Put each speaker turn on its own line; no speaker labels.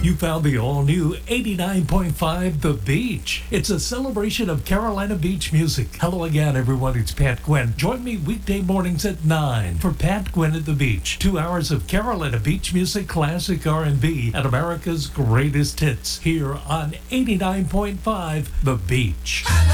You found the all-new 89.5 The Beach. It's a celebration of Carolina Beach music. Hello again, everyone. It's Pat Quinn. Join me weekday mornings at 9 for Pat Quinn at the Beach. 2 hours of Carolina Beach music, classic R&B, and America's greatest hits here on 89.5 The Beach.